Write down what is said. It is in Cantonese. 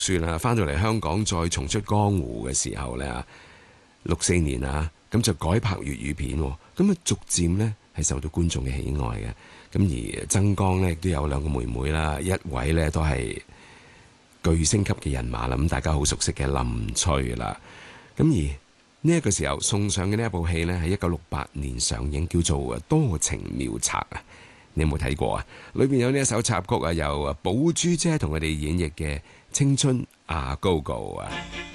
書啦，翻到嚟香港再重出江湖嘅時候呢，64年啊，咁就改拍粵語片，咁啊逐漸呢係受到觀眾嘅喜愛嘅。咁而曾江呢亦都有兩個妹妹啦，一位呢都係巨星級嘅人馬啦，咁大家好熟悉嘅林翠啦。咁而呢一個時候送上嘅呢一部戲呢，係1968年上映，叫做《多情妙冊》啊。你有冇睇過啊？裏邊有呢一首插曲啊，由寶珠姐同佢哋演繹嘅《青春啊 Go Go》啊。